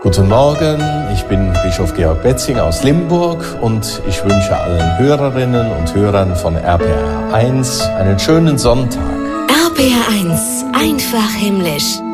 Guten Morgen, ich bin Bischof Georg Betzing aus Limburg und ich wünsche allen Hörerinnen und Hörern von RPR 1 einen schönen Sonntag. RPR 1, einfach himmlisch.